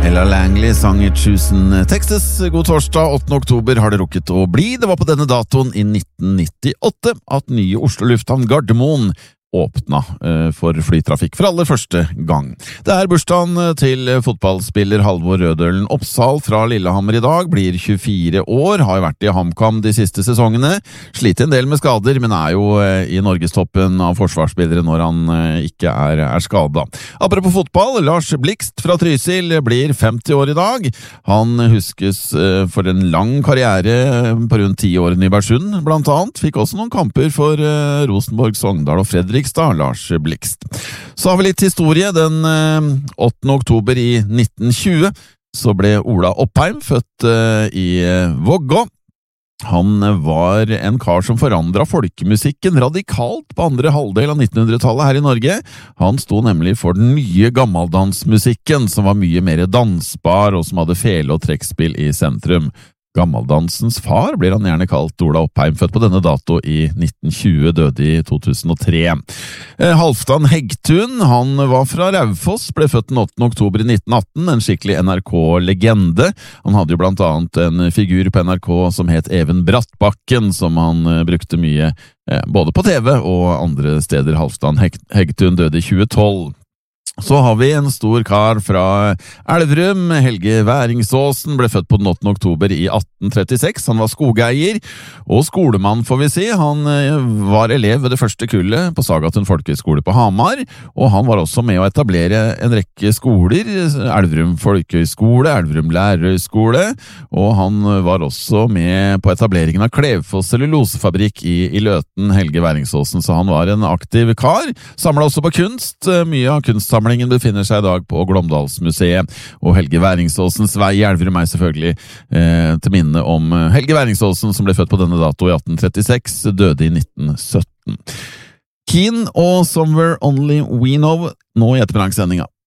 Ella Langley sang i Houston, Texas. God torsdag, 8. oktober har det rukket å bli. Det var på denne datoen i 1998 at nye Oslo Lufthavn Gardermoen åpna for flytrafikk for aller første gang. Det er bursdagen til fotballspiller Halvor Rødølen Opsahl fra Lillehammer i dag, blir 24 år, har vært i HamKam de siste sesongene, sliter en del med skader, men er jo i Norgestoppen av forsvarsspillere når han ikke er skadet. Apropos fotball, Lars Blikst fra Trysil blir 50 år i dag. Han huskes for en lang karriere på rundt 10 år i Nybergsund, blant annet. Fikk også noen kamper for Rosenborg, Sogndal og Fredrikstad, Lars Blikst. Så har vi litt historie. Den 8. oktober i 1920 så ble Ola Oppheim født i Vågå. Han var en kar som forandret folkemusikken radikalt på andre halvdel av 1900-tallet her i Norge. Han sto nemlig for den nye gammeldansmusikken, som var mye mer dansbar og som hadde fele- og trekkspill i sentrum. Gammeldansens far blir han gjerne kalt, Ola Oppheim, født på denne dato i 1920, døde i 2003. Halvdan Heggtun, han var fra Raufoss, ble født den 8. oktober i 1918, en skikkelig NRK-legende. Han hadde jo blant annet en figur på NRK som het Even Brattbakken, som han brukte mye både på TV og andre steder. Halvdan Heggtun døde i 2012. Så har vi en stor kar fra Elverum. Helge Væringsåsen ble født på den 8. oktober i 1836. Han var skogeier og skolemann, får vi si. Han var elev ved det første kullet på Sagatun folkehøgskole på Hamar, og han var også med å etablere en rekke skoler. Elverum folkehøgskole, Elverum lærerhøgskole, og han var også med på etableringen av Klevfoss cellulosefabrikk i Løten, Helge Væringsåsen, så han var en aktiv kar. Samlet også på kunst. Mye av kunstsamlingen befinner seg i dag på Glåmdalsmuseet, og Helge Væringsåsens vei i Elverum er selvfølgelig til minne om Helge Væringsåsen, som ble født på denne dato i 1836, døde i 1917. Keen og Somewhere Only We Know nå i ettermiddagssendinga.